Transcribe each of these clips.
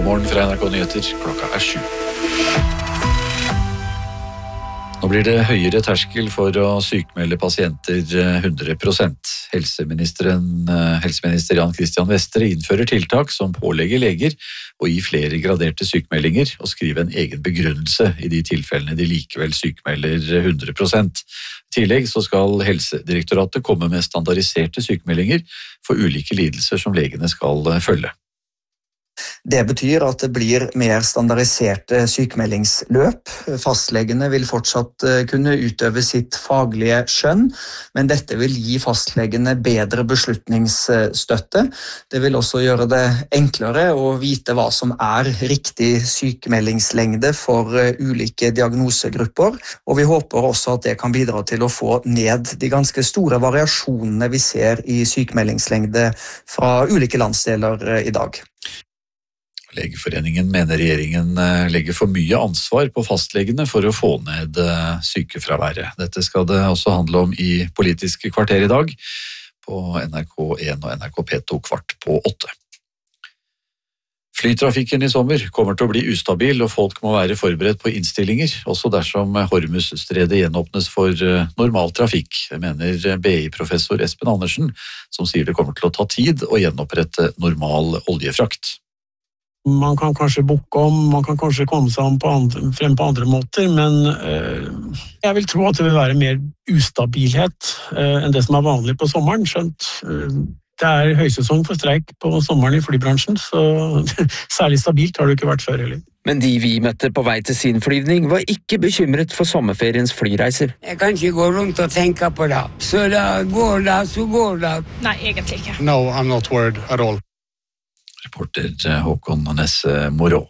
Morgen fra NRK Nyheter, klokka 7. Nå blir det høyere terskel for å sykmelde pasienter 100%. Helseminister Jan Christian Vestre innfører tiltak som pålegger leger å gi flere graderte sykmeldinger og skrive en egen begrunnelse i de tilfellene de likevel sykmelder 100%. I tillegg så skal Helsedirektoratet komme med standardiserte sykmeldinger for ulike lidelser som legene skal følge. Det betyr at det blir mer standardiserte sykmeldingsløp. Fastlegene vil fortsatt kunne utøve sitt faglige skjønn, men dette vil gi fastlegene bedre beslutningsstøtte. Det vil også gjøre det enklere å vite hva som er riktig sykmeldingslengde for ulike diagnosegrupper, og vi håper også at det kan bidra til å få ned de ganske store variasjonene vi ser i sykmeldingslengde fra ulike landsdeler i dag. Legeforeningen mener regjeringen legger for mye ansvar på fastlegene for å få ned sykefraværet. Dette skal det også handle om i Politiske kvarter i dag på NRK1 og NRK P2 7:15. Flytrafikken i sommer kommer til å bli ustabil, og folk må være forberedt på innstillinger, også dersom Hormuzstredet gjenåpnes for normal trafikk. Det mener BI-professor Espen Andersen, som sier det kommer til å ta tid å gjenopprette normal oljefrakt. Man kan kanskje booke om, man kan kanskje komme seg frem på andre måter, men jeg vil tro at det vil være mer ustabilhet enn det som er vanlig på sommeren, skjønt det er høysesong for streik på sommeren i flybransjen, så særlig stabilt har det ikke vært før heller. Men de vi møtte på vei til sin flyvning var ikke bekymret for sommerferiens flyreiser. Jeg kan ikke gå rundt og tenke på det, så da går det, så går det. Nei, egentlig ikke. No, I'm not worried at all. Reporter Håkon Nesse Morå.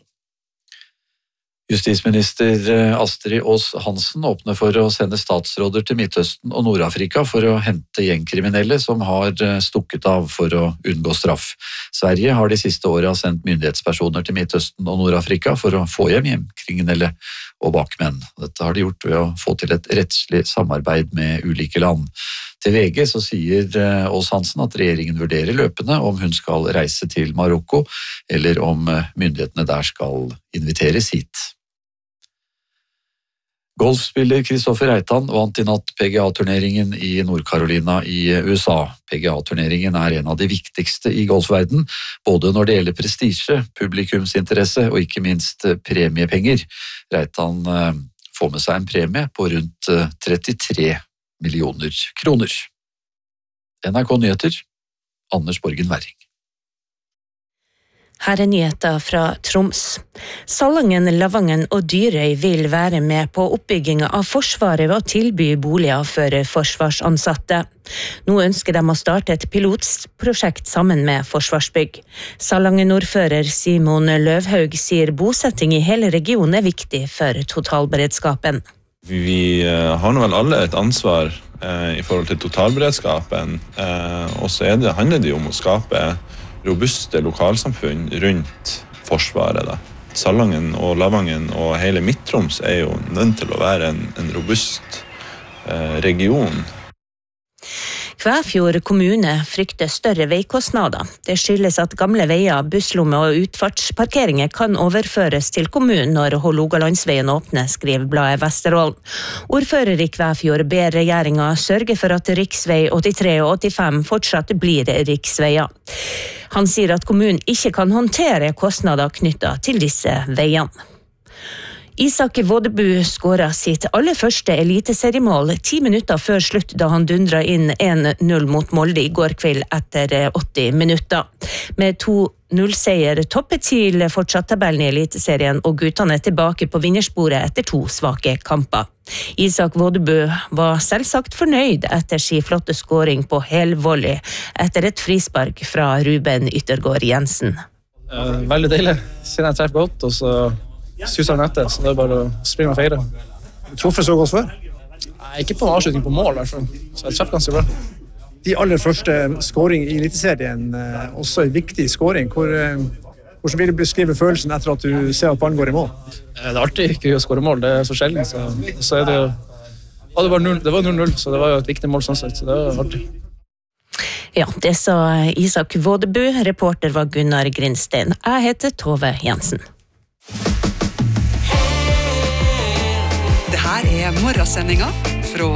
Justisminister Astrid Aas Hansen åpner for å sende statsråder til Midtøsten og Nord-Afrika for å hente gjengkriminelle som har stukket av for å unngå straff. Sverige har de siste årene sendt myndighetspersoner til Midtøsten og Nord-Afrika for å få hjem gjengkriminelle og bakmenn. Dette har de gjort ved å få til et rettslig samarbeid med ulike land. Til VG så sier Aas Hansen at regjeringen vurderer løpende om hun skal reise til Marokko, eller om myndighetene der skal inviteres hit. Golfspiller Kristoffer Reitan vant i natt PGA-turneringen i Nord-Carolina i USA. PGA-turneringen er en av de viktigste i golfverden, både når det gjelder prestisje, publikumsinteresse og ikke minst premiepenger. Reitan får med seg en premie på rundt 33 millioner kroner. NRK Nyheter, Anders Borgen Werring. Her er nyheter fra Troms. Salangen, Lavangen og Dyrøy vil være med på oppbyggingen av Forsvaret ved å tilby boliger for forsvarsansatte. Nå ønsker de å starte et pilotprosjekt sammen med Forsvarsbygg. Salangen-ordfører Simon Løvhaug sier bosetting i hele regionen er viktig for totalberedskapen. Vi har nå vel alle et ansvar i forhold til totalberedskapen, og så handler det om å skape robuste lokalsamfunn rundt Forsvaret. Da. Salangen og Lavangen og hele Midt-Troms er jo nødt til å være en robust region. Kvæfjord kommune frykter større veikostnader. Det skyldes at gamle veier, busslommer og utfartsparkeringer kan overføres til kommunen når Hålogalandsveien åpner, skriver bladet Vesterålen. Ordfører i Kvæfjord ber regjeringen sørge for at riksvei 83 og 85 fortsatt blir riksveier. Han sier at kommunen ikke kan håndtere kostnader knyttet til disse veiene. Isak Vådeby skåret sitt aller første eliteseriemål 10 minutter før slutt da han dundret inn 1-0 mot Molde i går kveld etter 80 minutter. Med 2-0-seier toppet TIL fortsatt tabellen i eliteserien, og guttene er tilbake på vinnersporet etter 2 svake kamper. Isak Vådeby var selvsagt fornøyd etter sin flotte skåring på helvolley etter et frispark fra Ruben Yttergård Jensen. Veldig deilig. Kjenner jeg treffer godt, og så suser han etter, så det er bare å springe og feire. Du truffet så godt før? Nei, ikke på en avslutning på mål, i hvert fall. Så jeg treffer ganske bra. De aller første skåring i eliteserien, også en viktig skåring. Hvordan vil du beskrive følelsen etter at du ser at ballen går i mål? Det er alltid gøy å skåre mål, det er så sjelden. Så er det jo... Det var 0-0, så det var jo et viktig mål sånn sett, så det var artig. Ja, det sa Isak Vådebu, reporter var Gunnar Grinstein. Jeg heter Tove Jensen. Det her morgensendinga